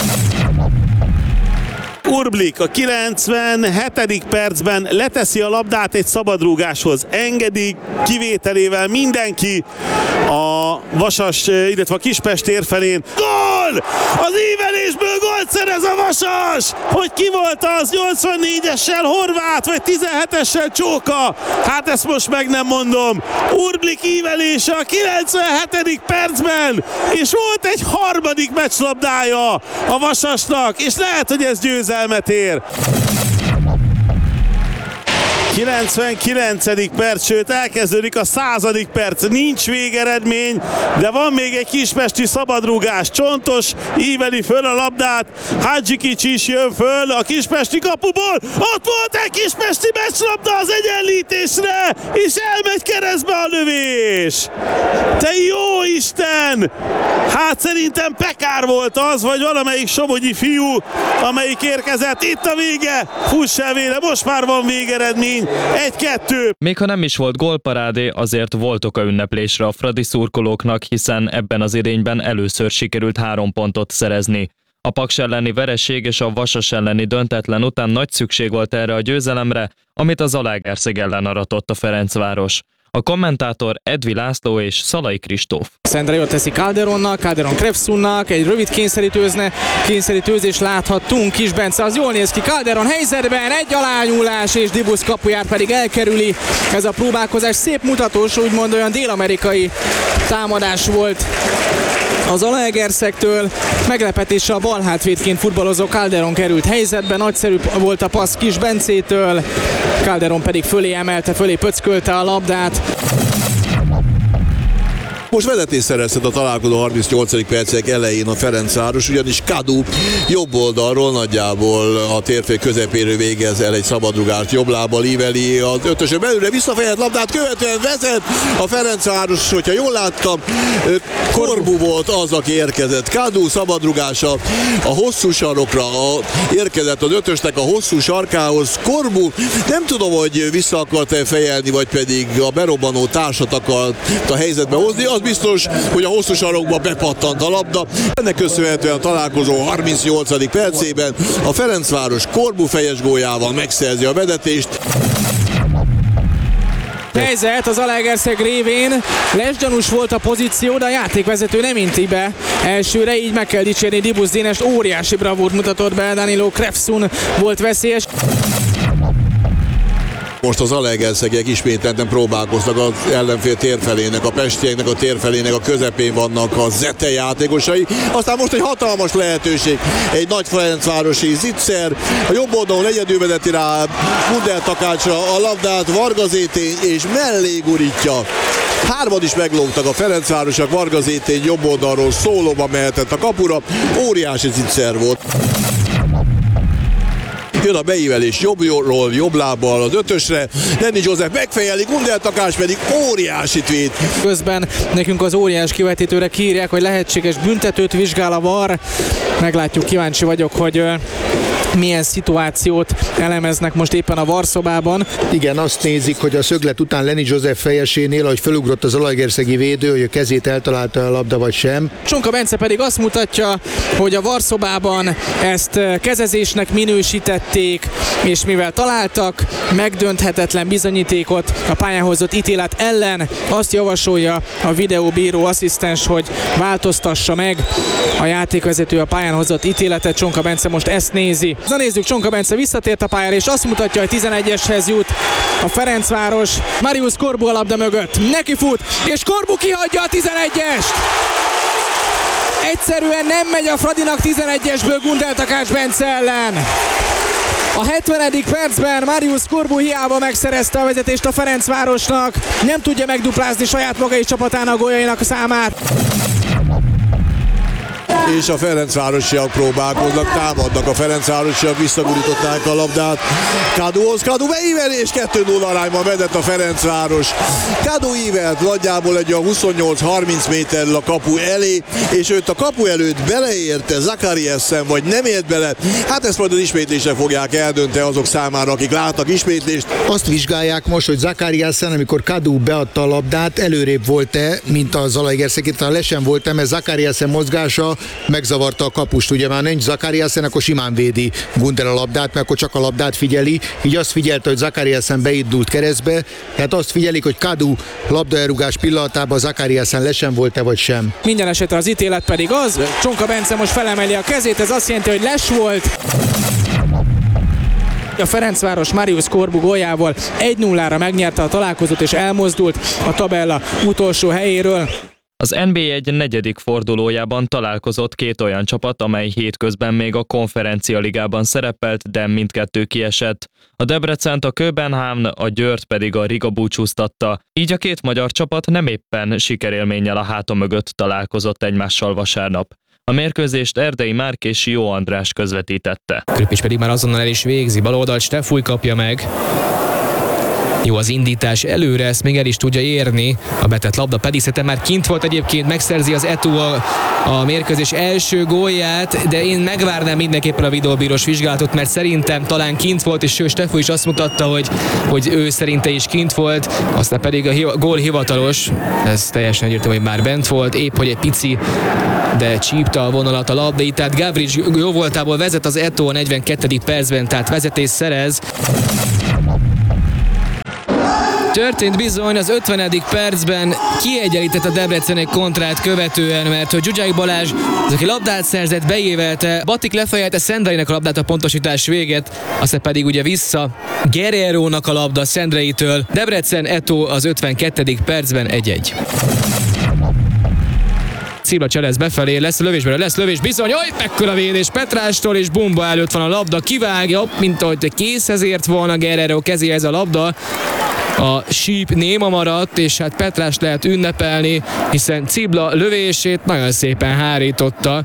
Urblik a 97. percben leteszi a labdát egy szabadrúgáshoz. Engedi kivételével mindenki a Vasas, illetve a Kispest tér felén. Gól! Az ívelésből gólt szerez a Vasas! Hogy ki volt az? 84-essel Horváth, vagy 17-essel Csóka? Hát ezt most meg nem mondom. Urblik ívelése a 97. percben, és volt egy harmadik meccslabdája a Vasasnak, és lehet, hogy ez győzelmet ér. 99. perc, sőt elkezdődik a 100. perc, nincs végeredmény, de van még egy kispesti szabadrúgás. Csontos íveli föl a labdát, Hadzsikics is jön föl a kispesti kapuból, ott volt egy kispesti meccslabda az egyenlítésre, és elmegy keresztbe a lövés. Te jó Isten! Hát szerintem Pekár volt az, vagy valamelyik somogyi fiú, amelyik érkezett. Itt a vége, fuss el vele, most már van végeredmény. 1-2. Még ha nem is volt gólparádé, azért volt oka ünneplésre a fradi szurkolóknak, hiszen ebben az idényben először sikerült 3 pontot szerezni. A Paks elleni vereség és a Vasas elleni döntetlen után nagy szükség volt erre a győzelemre, amit a Zalaegerszeg ellen aratott a Ferencváros. A kommentátor Edvi László és Szalai Kristóf. Szendre jól teszi Calderonnak, Calderon Krefsunnak, egy rövid kényszerítőzést láthattunk. Kis Bence az jól néz ki, Calderon helyzetben, egy alányúlás, és Dibusz kapuját pedig elkerüli. Ez a próbálkozás szép mutatós, úgymond olyan dél-amerikai támadás volt az Zalaegerszegtől. Meglepetéssel a bal hátvédként futballozó Calderon került helyzetbe, nagyszerű volt a passz Kis Bencétől, Calderon pedig fölé emelte, fölé pöckölte a labdát. Most vezetést szerezhet a találkozó 38. percek elején a Ferencváros, ugyanis Kadu jobb oldalról nagyjából a térfél közepéről végez el egy szabadrugást, jobb lábbal íveli az ötösön belőle, visszafejelt labdát követően vezet a Ferencváros, hogyha jól láttam, Korbu volt az, aki érkezett. Kadu szabadrugása a hosszú sarokra, érkezett az ötösnek a hosszú sarkához. Korbu nem tudom, hogy vissza akart-e fejelni, vagy pedig a berobbanó társat akart a helyzetbe hozni. Az biztos, hogy a hosszú sarokba bepattant a labda. Ennek köszönhetően a találkozó 38. percében a Ferencváros Korbu fejes góljával megszerzi a vezetést. Helyzet az Zalaegerszeg révén, lesgyanús volt a pozíció, de a játékvezető nem inti be elsőre, így meg kell dicsérni Dibusz Dénest, óriási bravúrt mutatott be, Danilo Krefsun volt veszélyes. Most az Zalaegerszegiek ismételten próbálkoznak az ellenfél térfelének, a pestieknek a térfelének a közepén vannak a Zete játékosai. Aztán most egy hatalmas lehetőség, egy nagy ferencvárosi Zicser, a jobb oldalon egyedül vezeti rá Gundel Takácsra a labdát, Varga Zétény és mellé gurítja. Hárman is meglógtak a ferencvárosok, Varga Zétény jobb oldalról szólóba mehetett a kapura, óriási Zicser volt. Jön a beívelés jobbról, jobb lábbal az ötösre, Lenny József megfejeli, Gundel Takács pedig óriásit véd. Közben nekünk az óriás kivetítőre kiírják, hogy lehetséges büntetőt vizsgál a VAR. Meglátjuk, kíváncsi vagyok, hogy milyen szituációt elemeznek most éppen a VAR szobában. Igen, azt nézik, hogy a szöglet után Lenny József fejesénél, ahogy felugrott az zalaegerszegi védő, hogy a kezét eltalálta a labda vagy sem. Csonka Bence pedig azt mutatja, hogy a VAR szobában ezt kezezésnek minősítették, és mivel találtak megdönthetetlen bizonyítékot a pályán hozott ítélet ellen, azt javasolja a videóbíró asszisztens, hogy változtassa meg a játékvezető a pályán hozott ítéletet. Csonka Bence most ezt nézi. Na nézzük, Csonka Bence visszatért a pályára, és azt mutatja, hogy 11-eshez jut a Ferencváros. Marius Korbu a labda mögött, neki fut, és Korbu kihagyja a 11-est! Egyszerűen nem megy a Fradinak 11-esből Gundel Takács Bence ellen. A 70. percben Marius Corbu hiába megszerezte a vezetést a Ferencvárosnak, nem tudja megduplázni saját maga és csapatának góljainak a számát. És a Ferencvárosiak próbálkoznak, támadnak a Ferencvárosiak, visszagurították a labdát Kaduhoz, Kadu beívelés, 2-0 arányban vezet a Ferencváros. Kadu ívelt nagyjából egy 28-30 méterrel a kapu elé, és őt a kapu előtt beleérte Zakariasen, vagy nem ért bele. Hát ezt majd az ismétlésre fogják eldönteni azok számára, akik láttak ismétlést. Azt vizsgálják most, hogy Zakariasen, amikor Kadu beadta a labdát, előrébb volt-e, mint a Zalaegerszegi, talán le sem volt-e, mert Zakariasen mozgása megzavarta a kapust. Ugye már nincs Zakariasen, akkor simán védi Gunder a labdát, mert akkor csak a labdát figyeli. Így azt figyelte, hogy Zakariasen beindult keresztbe, tehát azt figyelik, hogy Kadu labdaelrugás pillanatában Zakariasen le sem volt-e vagy sem. Minden esetre az ítélet pedig az, Csonka Bence most felemeli a kezét, ez azt jelenti, hogy les volt. A Ferencváros Marius Corbu góljával 1-0-ra megnyerte a találkozót és elmozdult a tabella utolsó helyéről. Az NB1 negyedik fordulójában találkozott két olyan csapat, amely hétközben még a Konferencia Ligában szerepelt, de mindkettő kiesett. A Debrecent a Köbenhavn, a Győrt pedig a Riga búcsúztatta. Így a két magyar csapat nem éppen sikerélménnyel a háta mögött találkozott egymással vasárnap. A mérkőzést Erdei Márk és Jó András közvetítette. Kröpis pedig már azonnal el is végzi, baloldalt Stefúj kapja meg. Jó az indítás előre, ezt még el is tudja érni. A betett labda pedig szerintem már kint volt egyébként, megszerzi az Eto'o a mérkőzés első gólját, de én megvárnám mindenképpen a videóbírós vizsgálatot, mert szerintem talán kint volt, és Stefúj is azt mutatta, hogy ő szerinte is kint volt, aztán pedig a gól hivatalos, ez teljesen egyértelmű, hogy már bent volt, épp hogy egy pici, de csípta a vonalat a labda, így tehát Gavrics jó voltából vezet az Eto'o a 42. percben, tehát vezetés szerez. Történt bizony az 50. percben, kiegyenlített a Debreceni kontrát követően, mert hogy Gyugyai Balázs, az aki labdát szerzett, beévelte, Batik lefejelte Szendreinek a labdát a pontosítás véget, aztán pedig ugye vissza Guerrerónak a labda Szendreitől. Debrecen Eto'o az 52. percben 1-1. Cibla cselez befelé, lesz lövés bizony, mekkora védés Petrástól, és Bumba előtt van a labda, kivágja, mint ahogy készhez ért volna Guerrero kezéhez a labda. A síp néma maradt, és hát Petrást lehet ünnepelni, hiszen Cibla lövését nagyon szépen hárította.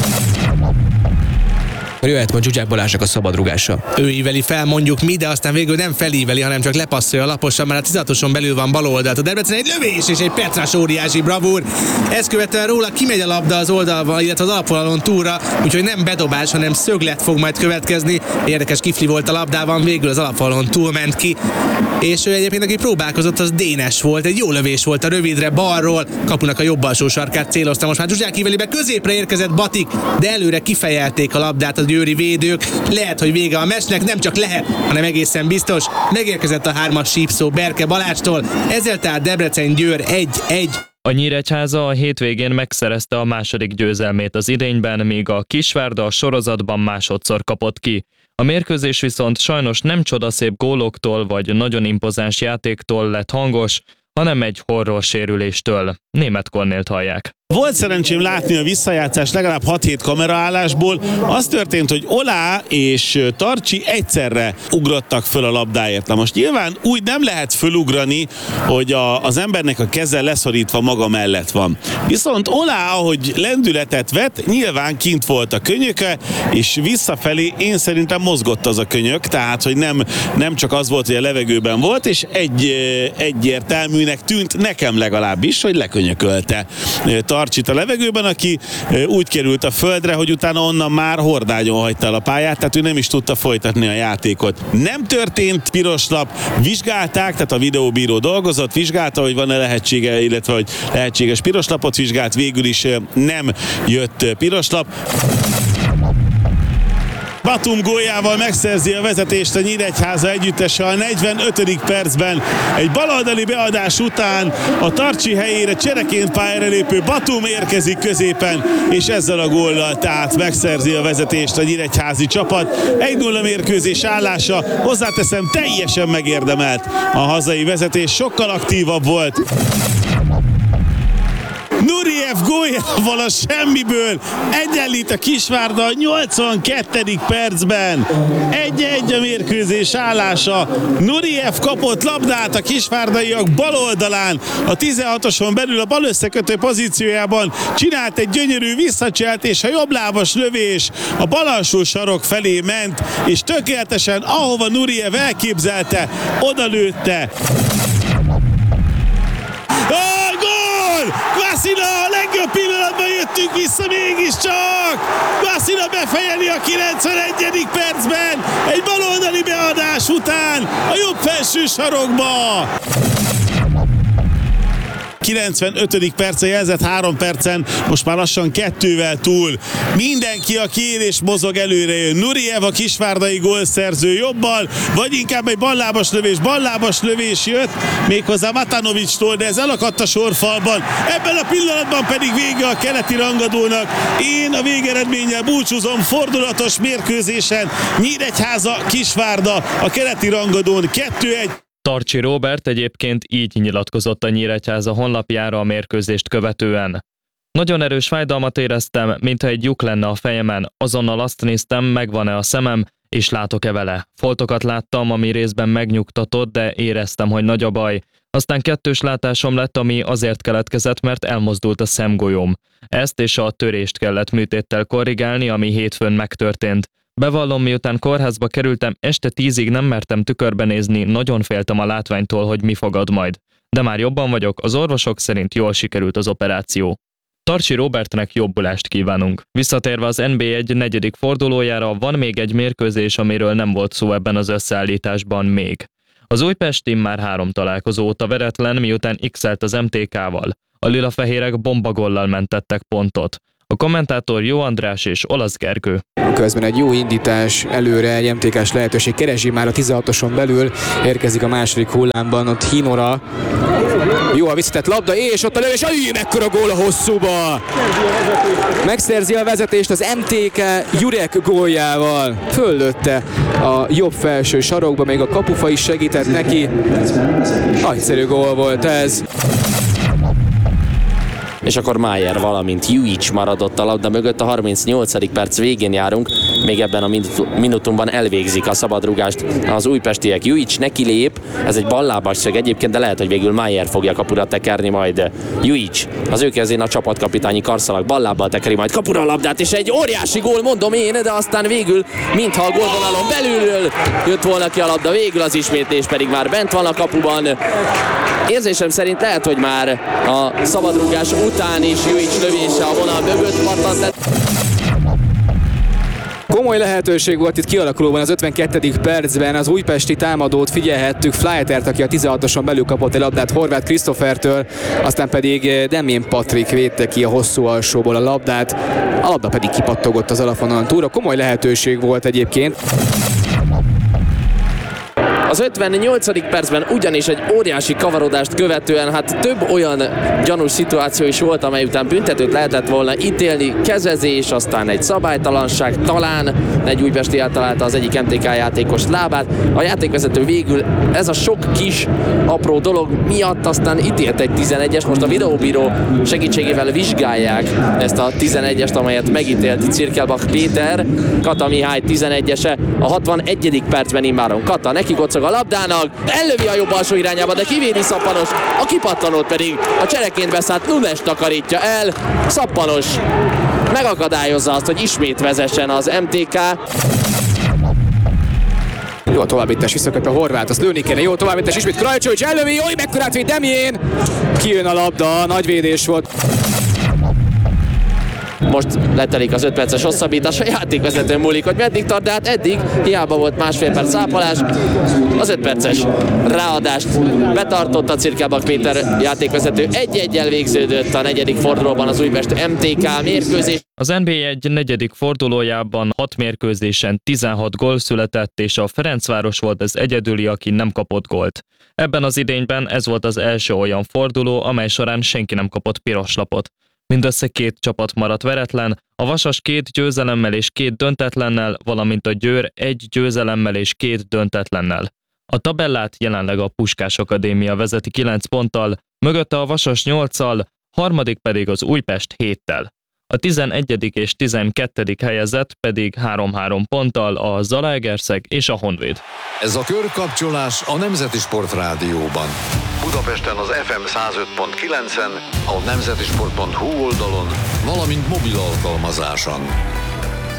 Jöhet majd Zsuzsák Balázsnak a szabadrugása. Ő íveli fel mondjuk mi, de aztán végül nem felíveli, hanem csak lepasszolja laposan, mert a 16-oson belül van bal oldalt. A Debrecen egy lövés és egy Petrás óriási bravúr. Ezt követően róla kimegy a labda az oldalba, illetve az alapvonalon túlra, úgyhogy nem bedobás, hanem szöglet fog majd következni. Érdekes kifli volt a labdában, végül az alapvonalon túlment ki. És ő egyébként, aki próbálkozott, az Dénes volt. Egy jó lövés volt a rövidre balról, kapunak a jobb alsó sarkát célozta. Most már Zsuzsák íveli be, középre érkezett Batik, de előre kifejelték a labdát a győri védők. Lehet, hogy vége a meccsnek, nem csak lehet, hanem egészen biztos. Megérkezett a 3-as sípszó Berke Balázstól, ezzel tehát Debrecen-Győr 1-1. A Nyíregyháza a hétvégén megszerezte a második győzelmét az idényben, míg a Kisvárda a sorozatban másodszor kapott ki. A mérkőzés viszont sajnos nem csodaszép góloktól vagy nagyon impozáns játéktól lett hangos, hanem egy horror sérüléstől. Németh Kornélt hallják. Volt szerencsém látni a visszajátszás legalább 6-7 kameraállásból. Az történt, hogy Olá és Tarcsi egyszerre ugrottak föl a labdáért. Na most nyilván úgy nem lehet fölugrani, hogy az embernek a keze leszorítva maga mellett van. Viszont Olá, ahogy lendületet vett, nyilván kint volt a könyöke, és visszafelé én szerintem mozgott az a könyök, tehát hogy nem csak az volt, hogy a levegőben volt, és egyértelműnek tűnt nekem legalábbis, hogy lekönyökölte Tarcsit a levegőben, aki úgy került a földre, hogy utána onnan már hordágyon hagyta el a pályát, tehát ő nem is tudta folytatni a játékot. Nem történt piros lap, vizsgálták, tehát a videóbíró dolgozott, vizsgálta, hogy van-e lehetsége, illetve hogy lehetséges piros lapot vizsgált, végül is nem jött piros lap. Batum góljával megszerzi a vezetést a Nyíregyháza együttese a 45. percben. Egy baloldali beadás után a Tarcsi helyére csereként pályára lépő Batum érkezik középen, és ezzel a góllal tehát megszerzi a vezetést a nyíregyházi csapat. 1-0 mérkőzés állása, hozzáteszem, teljesen megérdemelt a hazai vezetés, sokkal aktívabb volt. Nuriev góljával a semmiből egyenlít a Kisvárda a 82. percben. 1-1 a mérkőzés állása. Nuriev kapott labdát a kisvárdaiak bal oldalán, a 16-oson belül a bal összekötő pozíciójában csinált egy gyönyörű visszacselt, és a jobblábas lövés a bal alsó sarok felé ment, és tökéletesen ahova Nuriev elképzelte, oda lőtte. Gól! Kvasina, a legjobb pillanatban jöttünk vissza mégiscsak! Kvasina befejeli a 91. percben egy baloldali beadás után a jobb felső sarokba! 95. perce jelzett 3 percen, most már lassan 2-vel túl. Mindenki, aki él és mozog, előre jön. Nuriev, a kisvárdai gólszerző jobbal, vagy inkább egy ballábas lövés jött, méghozzá Matanovicstól, de ez elakadt a sorfalban. Ebben a pillanatban pedig vége a keleti rangadónak. Én a végeredménnyel búcsúzom fordulatos mérkőzésen. Nyíregyháza, Kisvárda a keleti rangadón 2-1. Tarcsi Róbert egyébként így nyilatkozott a Nyíregyháza honlapjára a mérkőzést követően. Nagyon erős fájdalmat éreztem, mintha egy lyuk lenne a fejemen, azonnal azt néztem, megvan-e a szemem, és látok-e vele. Foltokat láttam, ami részben megnyugtatott, de éreztem, hogy nagy a baj. Aztán kettős látásom lett, ami azért keletkezett, mert elmozdult a szemgolyóm. Ezt és a törést kellett műtéttel korrigálni, ami hétfőn megtörtént. Bevallom, miután kórházba kerültem, este 10-ig nem mertem tükörbe nézni, nagyon féltem a látványtól, hogy mi fogad majd. De már jobban vagyok, az orvosok szerint jól sikerült az operáció. Tarcsi Róbertnek jobbulást kívánunk. Visszatérve az NB1 negyedik fordulójára, van még egy mérkőzés, amiről nem volt szó ebben az összeállításban még. Az újpesti már 3 találkozó óta veretlen, miután x-elt az MTK-val. A lilafehérek bombagollal mentettek pontot. A kommentátor Jó András és Olasz Gergő. Közben egy jó indítás előre, egy MTK-s lehetőség keresi már a 16-oson belül, érkezik a második hullámban, ott Hinora. Jó a visszatett labda, és ott a lövés, mekkora gól a hosszúba! Megszerzi a vezetést az MTK Jurek góljával. Föllőtte a jobb felső sarokba, még a kapufa is segített neki. Nagyszerű gól volt ez. És akkor Mayer, valamint Juic maradott a labda mögött, a 38. perc végén járunk, még ebben a minutumban elvégzik a szabadrugást az újpestiek. Juic neki lép, ez egy ballábas szög egyébként, de lehet, hogy végül Mayer fogja kapura tekerni majd. Juic, az ő kezén a csapatkapitányi karszalag, ballábbal tekeri majd kapura a labdát, és egy óriási gól, mondom én, de aztán végül, mintha a gólvonalon belülről jött volna ki a labda, végül az ismétlés pedig már bent van a kapuban. Érzésem szerint lehet, hogy már a szabadrúgás után is Juic lövése a vonal mögött pattant le. Komoly lehetőség volt itt kialakulóban az 52. percben, az újpesti támadót figyelhettük, Flytert, aki a 16-oson belül kapott egy labdát Horváth Krisztofertől, aztán pedig Demjén Patrik védte ki a hosszú alsóból a labdát, a labda pedig kipattogott az alapvonalon túlra. Komoly lehetőség volt egyébként. Az 58. percben ugyanis egy óriási kavarodást követően több olyan gyanús szituáció is volt, amely után büntetőt lehetett volna ítélni, kezezés, aztán egy szabálytalanság, talán egy újpesti eltalálta az egyik MTK játékos lábát. A játékvezető végül ez a sok kis apró dolog miatt aztán ítélt egy 11-es, most a videóbíró segítségével vizsgálják ezt a 11-est, amelyet megítélt Cirkelbach Péter. Kata Mihály 11-ese a 61. percben immáron. Kata neki kocog a labdának, ellövi a jobb alsó irányába, de kivédi Szappanos, a kipattanót pedig a csereként beszállt Nunes takarítja el. Szappanos megakadályozza azt, hogy ismét vezessen az MTK. Jó a továbbítás, visszakapja Horváth, azt lőni kéne, jó továbbítás, ismét Krajcsovics ellövi, jó, mekkorát véd Demjén! Kijön a labda, nagy védés volt. Most letelik az 5 perces hosszabbítás, a játékvezetőn múlik, hogy meddig tart, de eddig hiába volt másfél perc szápolás. Az 5 perces ráadást betartotta Cirkelbach Péter játékvezető. 1-1-jel végződött a negyedik fordulóban az Újpest MTK mérkőzés. Az NB1 negyedik fordulójában 6 mérkőzésen 16 gól született, és a Ferencváros volt az egyedüli, aki nem kapott gólt. Ebben az idényben ez volt az első olyan forduló, amely során senki nem kapott piros lapot. Mindössze 2 csapat maradt veretlen, a Vasas 2 győzelemmel és 2 döntetlennel, valamint a Győr 1 győzelemmel és 2 döntetlennel. A tabellát jelenleg a Puskás Akadémia vezeti 9 ponttal, mögötte a Vasas 8-al, harmadik pedig az Újpest 7-tel. A 11. és 12. helyezett pedig 3-3 ponttal a Zalaegerszeg és a Honvéd. Ez a körkapcsolás a Nemzeti Sport Rádióban. Budapesten az FM 105.9-en, a nemzetisport.hu oldalon, valamint mobil alkalmazáson.